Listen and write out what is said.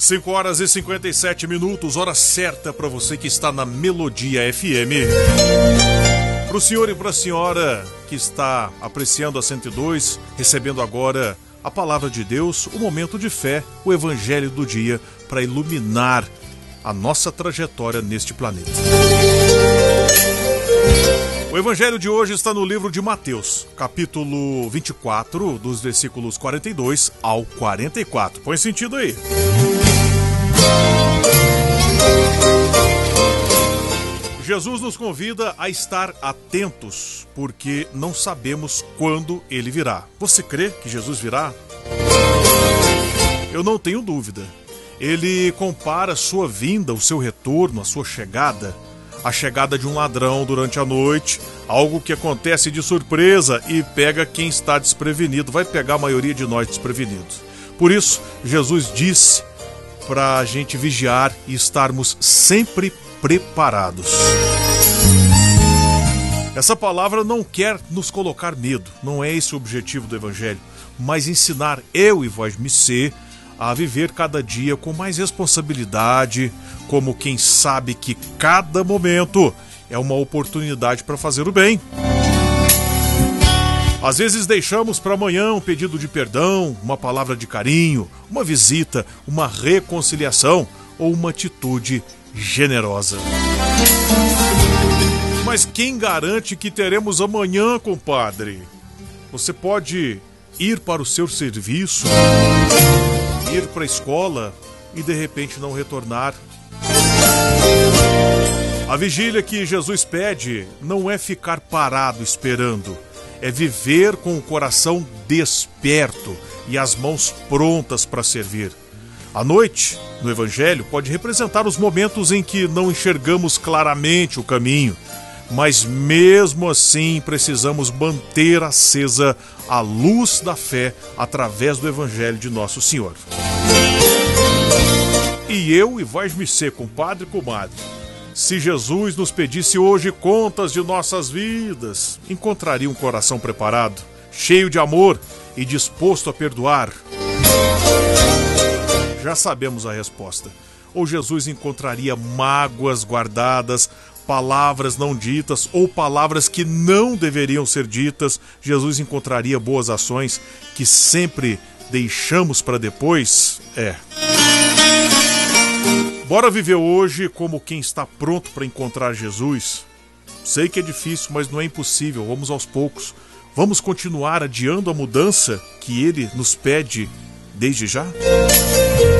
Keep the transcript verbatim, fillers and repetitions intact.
cinco horas e cinquenta e sete minutos, hora certa para você que está na Melodia F M. Para o senhor e para a senhora que está apreciando a cento e dois, recebendo agora a palavra de Deus, o momento de fé, o evangelho do dia para iluminar a nossa trajetória neste planeta. O evangelho de hoje está no livro de Mateus, capítulo vinte e quatro, dos versículos quarenta e dois ao quarenta e quatro. Põe sentido aí. Jesus nos convida a estar atentos, porque não sabemos quando ele virá. Você crê que Jesus virá? Eu não tenho dúvida. Ele compara sua vinda, o seu retorno, a sua chegada, a chegada de um ladrão durante a noite, algo que acontece de surpresa e pega quem está desprevenido, vai pegar a maioria de nós desprevenidos. Por isso, Jesus disse para a gente vigiar e estarmos sempre preparados. Essa palavra não quer nos colocar medo, não é esse o objetivo do Evangelho, mas ensinar eu e vós me ser a viver cada dia com mais responsabilidade, como quem sabe que cada momento é uma oportunidade para fazer o bem. Às vezes deixamos para amanhã um pedido de perdão, uma palavra de carinho, uma visita, uma reconciliação ou uma atitude generosa. Mas quem garante que teremos amanhã, compadre? Você pode ir para o seu serviço, ir para a escola e de repente não retornar. A vigília que Jesus pede não é ficar parado esperando, é viver com o coração desperto e as mãos prontas para servir. A noite, no Evangelho, pode representar os momentos em que não enxergamos claramente o caminho, mas mesmo assim precisamos manter acesa a luz da fé através do Evangelho de Nosso Senhor. E eu e vais me ser, compadre e comadre, se Jesus nos pedisse hoje contas de nossas vidas, encontraria um coração preparado, cheio de amor e disposto a perdoar? Já sabemos a resposta. Ou Jesus encontraria mágoas guardadas, palavras não ditas ou palavras que não deveriam ser ditas. Jesus encontraria boas ações que sempre deixamos para depois? É. Bora viver hoje como quem está pronto para encontrar Jesus? Sei que é difícil, mas não é impossível. Vamos aos poucos. Vamos continuar adiando a mudança que Ele nos pede desde já?